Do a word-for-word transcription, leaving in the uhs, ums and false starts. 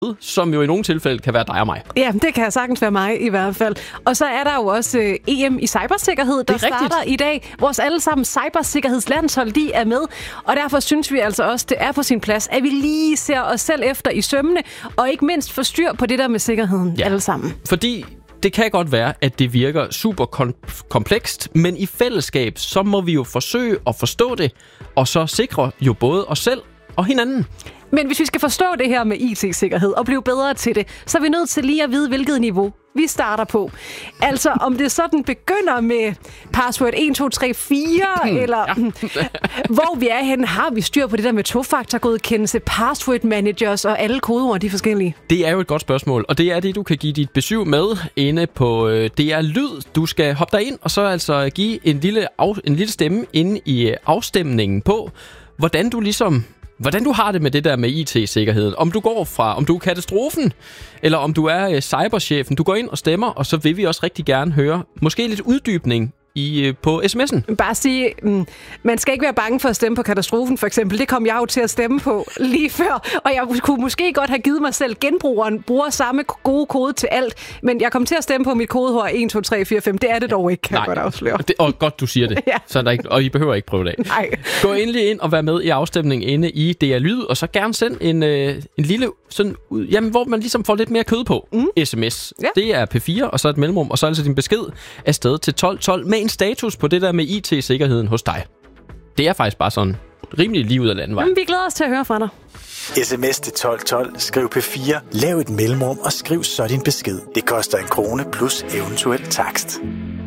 som jo i nogle tilfælde kan være dig og mig. Ja, det kan sagtens være mig i hvert fald. Og så er der jo også øh, E M i cybersikkerhed, der starter i dag. Vores allesammen cybersikkerhedslandshold, de er med. Og derfor synes vi altså også, det er på sin plads, at vi lige ser os selv efter i sømmene, og ikke mindst får styr på det der med sikkerheden ja. alle sammen. Fordi det kan godt være, at det virker super kom- komplekst, men i fællesskab, så må vi jo forsøge at forstå det, og så sikre jo både os selv og hinanden. Men hvis vi skal forstå det her med I T-sikkerhed og blive bedre til det, så er vi nødt til lige at vide, hvilket niveau vi starter på. Altså, om det sådan begynder med password et, to, tre, fire, eller ja. hvor vi er henne, har vi styr på det der med tofaktorgodkendelse, password managers og alle kodeord, de forskellige? Det er jo et godt spørgsmål, og det er det, du kan give dit besøg med inde på øh, D R Lyd. Du skal hoppe derind og så altså give en lille, af, en lille stemme inde i afstemningen på, hvordan du ligesom... Hvordan du har det med det der med I T-sikkerheden. Om du går fra, om du er katastrofen, eller om du er øh, cyberchefen. Du går ind og stemmer, og så vil vi også rigtig gerne høre måske lidt uddybning i, øh, på sms'en. Bare sige, mm, man skal ikke være bange for at stemme på katastrofen, for eksempel. Det kom jeg jo til at stemme på lige før, og jeg kunne måske godt have givet mig selv genbrugeren, bruger samme gode kode til alt, men jeg kom til at stemme på mit kodeord et, to, tre, fire, fem. Det er det dog ikke, kan Nej. jeg godt afsløre. Det, og godt, du siger det. ja. Så der ikke, og I behøver ikke prøve det af. Nej. Gå endelig ind og vær med i afstemningen inde i D R Lyd, og så gerne send en, øh, en lille, sådan, jamen, hvor man ligesom får lidt mere kød på. Mm. sms. Ja. Det er P fire, og så et mellemrum, og så altså din besked afsted til tolv tolv med en status på det der med I T-sikkerheden hos dig. Det er faktisk bare sådan rimelig lige ud af landvejen. Jamen, vi glæder os til at høre fra dig. sms til tolv tolv, skriv P fire, lav et mellemrum og skriv så din besked. Det koster en krone plus eventuel takst.